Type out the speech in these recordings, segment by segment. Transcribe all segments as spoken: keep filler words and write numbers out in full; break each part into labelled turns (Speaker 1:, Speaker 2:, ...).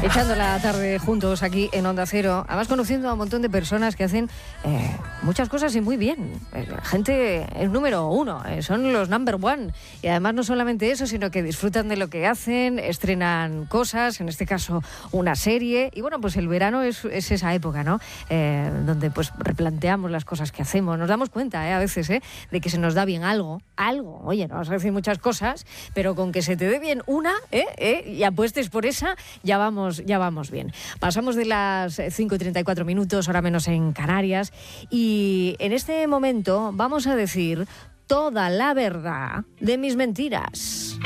Speaker 1: Echando la tarde juntos aquí en Onda Cero, además conociendo a un montón de personas que hacen eh, muchas cosas y muy bien. Eh, gente, el número uno, eh, son los number one. Y además no solamente eso, sino que disfrutan de lo que hacen, estrenan cosas, en este caso una serie. Y bueno, pues el verano es, es esa época, ¿no? Eh, donde pues replanteamos las cosas que hacemos. Nos damos cuenta, eh, a veces, eh, de que se nos da bien algo, algo. Oye, no vas a decir muchas cosas, pero con que se te dé bien una, eh, eh, y apuestes por esa, ya vamos ya vamos bien. Pasamos de las cinco y treinta y cuatro minutos, ahora menos en Canarias, y en este momento vamos a decir toda la verdad de mis mentiras.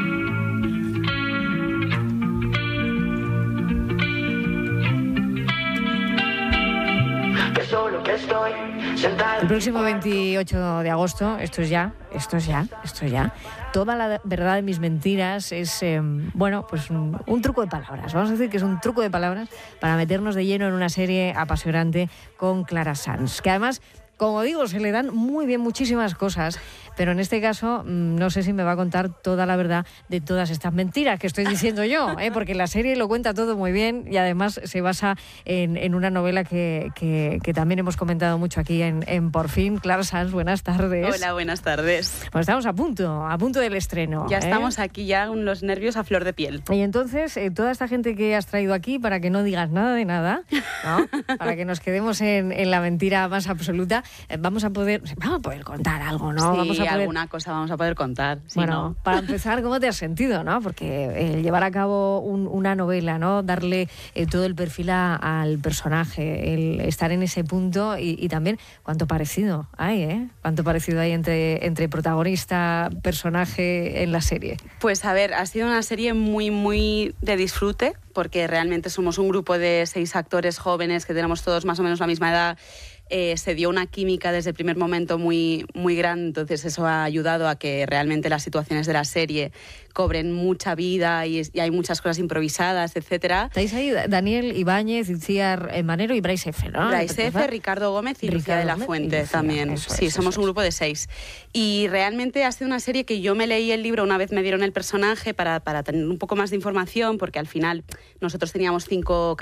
Speaker 1: El próximo veintiocho de agosto, esto es ya, esto es ya, esto es ya. Toda la verdad de mis mentiras es, eh, bueno, pues un, un truco de palabras. Vamos a decir que es un truco de palabras para meternos de lleno en una serie apasionante con Clara Sanz, que además, como digo, se le dan muy bien muchísimas cosas, pero en este caso no sé si me va a contar toda la verdad de todas estas mentiras que estoy diciendo yo, ¿eh? Porque la serie lo cuenta todo muy bien y además se basa en, en una novela que, que, que también hemos comentado mucho aquí en, en Por Fin. Clara Sanz, buenas tardes.
Speaker 2: Hola, buenas tardes.
Speaker 1: Pues estamos a punto, a punto del estreno.
Speaker 2: Ya
Speaker 1: ¿eh?
Speaker 2: estamos aquí ya con los nervios a flor de piel.
Speaker 1: Y entonces, eh, toda esta gente que has traído aquí, para que no digas nada de nada, ¿no? Para que nos quedemos en, en la mentira más absoluta, eh, vamos a poder vamos a poder contar algo, ¿no?
Speaker 2: Sí,
Speaker 1: vamos a poder...
Speaker 2: alguna cosa vamos a poder contar. Si
Speaker 1: bueno,
Speaker 2: no...
Speaker 1: para empezar, ¿cómo te has sentido, no? Porque eh, llevar a cabo un, una novela, ¿no? Darle eh, todo el perfil a, al personaje, el estar en ese punto y, y también cuánto parecido hay, ¿eh? Cuánto parecido hay entre, entre protagonista, personaje en la serie.
Speaker 2: Pues a ver, ha sido una serie muy, muy de disfrute, porque realmente somos un grupo de seis actores jóvenes que tenemos todos más o menos la misma edad. Eh, se dio una química desde el primer momento muy, muy grande, entonces eso ha ayudado a que realmente las situaciones de la serie cobren mucha vida y, y hay muchas cosas improvisadas, etcétera.
Speaker 1: Estáis ahí Daniel Ibáñez, Itziar Manero y Bryce F, ¿no?
Speaker 2: Bryce F, Ricardo Gómez y
Speaker 1: Ricardo
Speaker 2: Lucía de la
Speaker 1: Gómez
Speaker 2: Fuente
Speaker 1: Lucía,
Speaker 2: también.
Speaker 1: Eso
Speaker 2: sí,
Speaker 1: es,
Speaker 2: somos
Speaker 1: eso
Speaker 2: un
Speaker 1: es.
Speaker 2: grupo de seis. Y realmente ha sido una serie que yo me leí el libro una vez me dieron el personaje para, para tener un poco más de información, porque al final nosotros teníamos cinco